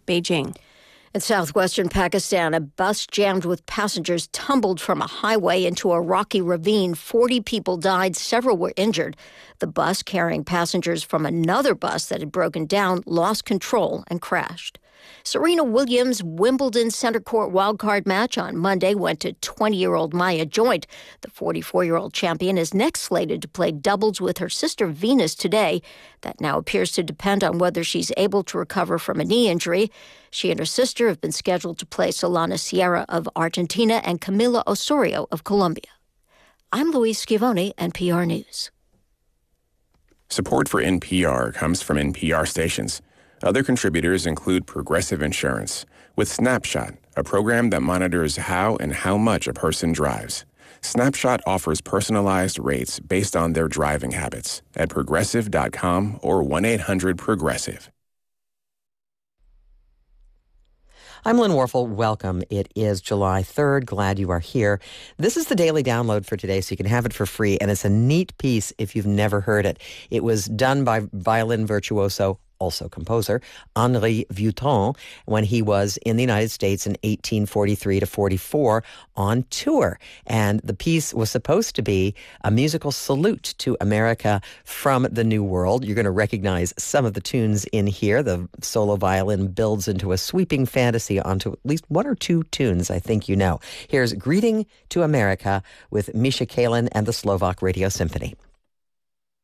Beijing. In southwestern Pakistan, a bus jammed with passengers tumbled from a highway into a rocky ravine. 40 people died, several were injured. The bus carrying passengers from another bus that had broken down lost control and crashed. Serena Williams' Wimbledon center court wildcard match on Monday went to 20-year-old Maya Joint. The 44-year-old champion is next slated to play doubles with her sister Venus today. That now appears to depend on whether she's able to recover from a knee injury. She and her sister have been scheduled to play Solana Sierra of Argentina and Camila Osorio of Colombia. I'm Louise Schiavone, NPR News. Support for NPR comes from NPR stations. Other contributors include Progressive Insurance, with Snapshot, a program that monitors how and how much a person drives. Snapshot offers personalized rates based on their driving habits at Progressive.com or 1-800-PROGRESSIVE. I'm Lynn Warfel. Welcome. It is July 3rd. Glad you are here. This is the daily download for today, so you can have it for free, and it's a neat piece if you've never heard it. It was done by violin virtuoso, also composer, Henri Vieuxtemps, when he was in the United States in 1843 to 44 on tour. And the piece was supposed to be a musical salute to America from the New World. You're going to recognize some of the tunes in here. The solo violin builds into a sweeping fantasy onto at least one or two tunes, I think you know. Here's Greeting to America with Misha Kalin and the Slovak Radio Symphony.